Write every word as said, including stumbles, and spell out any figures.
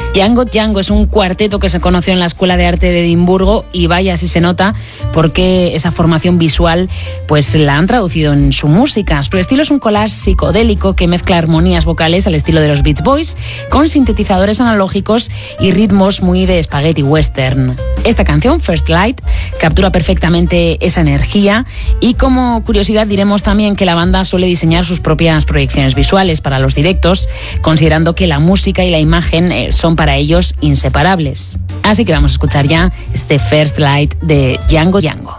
Django Django es un cuarteto que se conoció en la Escuela de Arte de Edimburgo y vaya si se nota porque esa formación visual pues la han traducido en su música. Su estilo es un collage psicodélico que mezcla armonías vocales al estilo de los Beach Boys con sintetizadores analógicos y ritmos muy de spaghetti western. Esta canción, First Light, captura perfectamente esa energía y como curiosidad diremos también que la banda suele diseñar sus propias proyecciones visuales para los directos, considerando que la música y la imagen eh, son para ellos inseparables. Así que vamos a escuchar ya este First Light de Django Django.